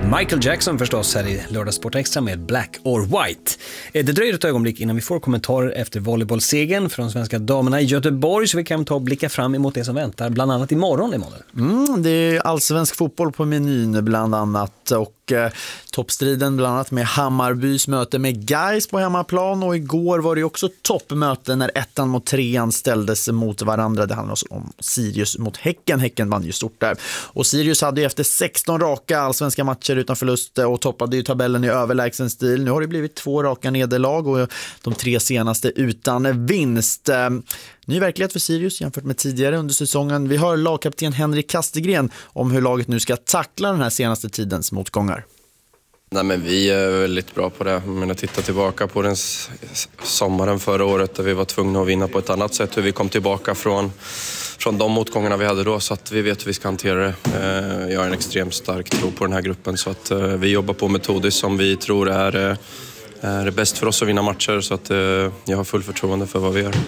Michael Jackson förstås här i Lördagssport Extra med Black or White. Det dröjer ett ögonblick innan vi får kommentarer efter volleybollsegern för de svenska damerna i Göteborg, så vi kan ta och blicka fram emot det som väntar bland annat imorgon. Det är allsvensk fotboll på menyn bland annat, och toppstriden bland annat med Hammarbys möte med Gais på hemmaplan, och igår var det också toppmöte när 1:an mot 3:an ställdes mot varandra. Det handlar om Sirius mot Häcken. Häcken vann ju stort där, och Sirius hade ju efter 16 raka allsvenska matcher utan förlust och toppade ju tabellen i överlägsen stil. Nu har det blivit 2 raka nederlag och de 3 senaste utan vinst. Ny verklighet för Sirius jämfört med tidigare under säsongen. Vi hör lagkapten Henrik Kastegren om hur laget nu ska tackla den här senaste tidens motgångar. Nej, men vi är väldigt bra på det. Men att titta tillbaka på den sommaren förra året där vi var tvungna att vinna på ett annat sätt. Hur vi kom tillbaka från de motgångarna vi hade då, så att vi vet hur vi ska hantera det. Jag har en extremt stark tro på den här gruppen, så att vi jobbar på metodiskt som vi tror är bäst för oss att vinna matcher. Så att jag har full förtroende för vad vi gör.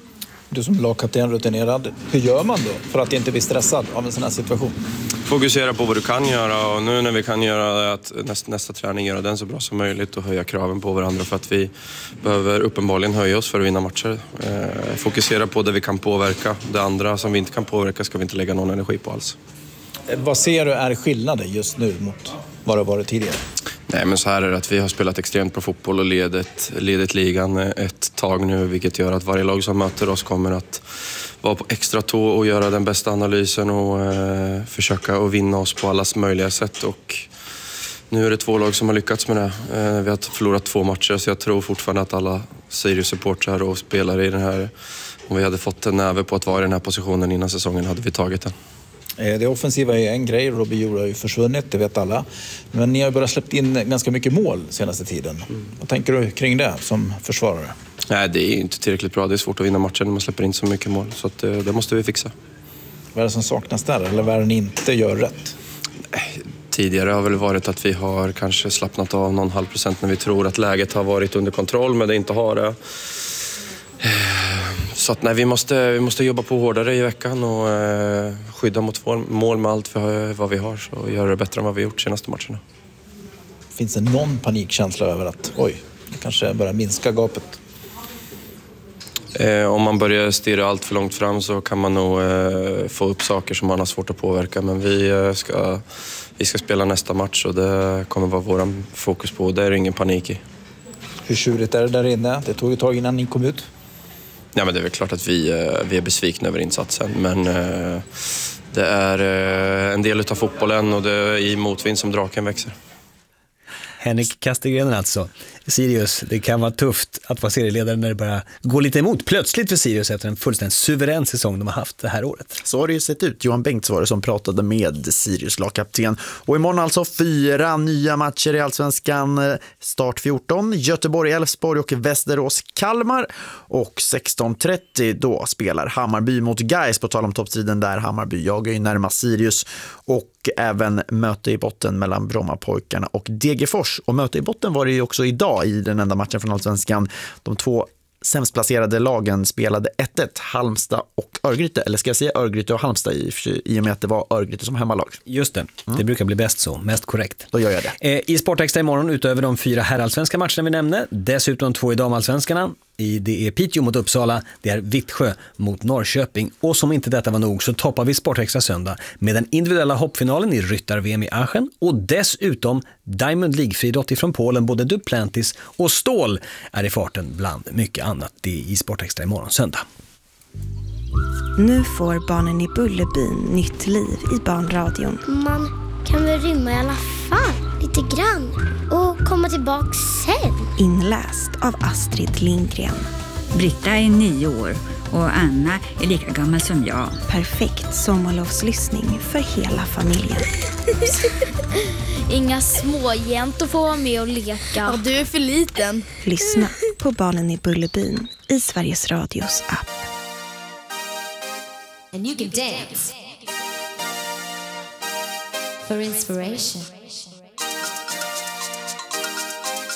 Du som lagkapten rutinerad, hur gör man då för att inte bli stressad av en sån här situation? Fokusera på vad du kan göra, och nu när vi kan göra att nästa träning göra den så bra som möjligt och höja kraven på varandra, för att vi behöver uppenbarligen höja oss för att vinna matcher. Fokusera på det vi kan påverka. Det andra som vi inte kan påverka ska vi inte lägga någon energi på alls. Vad ser du är skillnaden just nu mot vad det varit tidigare? Nej, men så här är det att vi har spelat extremt på fotboll och ledet ligan ett tag nu, vilket gör att varje lag som möter oss kommer att vara på extra tå och göra den bästa analysen och försöka att vinna oss på allas möjliga sätt. Och nu är det 2 lag som har lyckats med det. Vi har förlorat 2 matcher, så jag tror fortfarande att alla Sirius-supportrar och spelare i den här, om vi hade fått en näve på att vara i den här positionen innan säsongen, hade vi tagit den. Det offensiva är en grej, Robbie Jura har ju försvunnit, det vet alla. Men ni har börjat släppt in ganska mycket mål senaste tiden. Vad tänker du kring det som försvarare? Nej, det är inte tillräckligt bra. Det är svårt att vinna matchen när man släpper in så mycket mål. Så att, det måste vi fixa. Vad är det som saknas där? Eller vad är det ni inte gör rätt? Tidigare har väl varit att vi har kanske slappnat av någon halvprocent när vi tror att läget har varit under kontroll, men det inte har det. Så att nej, vi måste jobba på hårdare i veckan och skydda mot mål med allt vad vi har, så göra det bättre än vad vi gjort senaste matcherna. Finns det någon panikkänsla över att det kanske börjar minska gapet? Om man börjar stirra allt för långt fram så kan man nog få upp saker som man har svårt att påverka, men vi ska spela nästa match och det kommer vara våran fokus på, och det är ingen panik i. Hur tjurigt är det där inne? Det tog ett tag innan ni kom ut. Ja, men det är väl klart att vi är besvikna över insatsen, men det är en del av fotbollen och det är i motvind som draken växer. Henrik Kastegren alltså. Sirius, det kan vara tufft att vara serieledare när det bara går lite emot plötsligt för Sirius efter en fullständigt suverän säsong de har haft det här året. Så har det ju sett ut. Johan Bengts var det som pratade med Sirius lagkapten. Och imorgon alltså 4 nya matcher i Allsvenskan. Start 14, Göteborg, Elfsborg och Västerås, Kalmar. Och 16:30 då spelar Hammarby mot Gais, på tal om toppstriden där. Hammarby jagar ju närmast Sirius, och även möte i botten mellan Brommapojkarna och Degerfors. Och möte i botten var det ju också idag i den enda matchen från Allsvenskan. De 2 sämst placerade lagen spelade 1-1, Halmstad och Örgryte. Eller ska jag säga Örgryte och Halmstad i och med att det var Örgryte som hemmalag. Just det, det brukar bli bäst så, mest korrekt. Då gör jag det. I Sportextra imorgon, utöver de 4 herrallsvenska matcherna vi nämnde, dessutom 2 i damallsvenskarna. Det är Piteå mot Uppsala, det är Vittsjö mot Norrköping, och som inte detta var nog så toppar vi Sportextra söndag med den individuella hoppfinalen i ryttar-VM i Aachen, och dessutom Diamond League-friidrott ifrån Polen. Både Duplantis och Stål är i farten bland mycket annat. Det är i Sportextra imorgon söndag. Nu får barnen i Bullerbyn nytt liv i barnradion. Man kan väl rymma i alla fall, lite grann, och komma tillbaka sen. Inläst av Astrid Lindgren. Britta är 9 år och Anna är lika gammal som jag. Perfekt sommarlovslyssning för hela familjen. Inga småjäntor får vara med och leka. Ja, du är för liten. Lyssna på Barnen i Bullerbyn i Sveriges Radios app. And you can dance for inspiration.